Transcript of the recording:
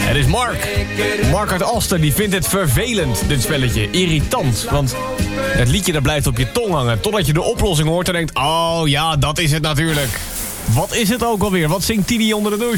Het is Mark. Mark uit Asten, die vindt het vervelend, dit spelletje. Irritant, want het liedje dat blijft op je tong hangen... totdat je de oplossing hoort en denkt... oh ja, dat is het natuurlijk. Wat is het ook alweer? Wat zingt Tini onder de douche?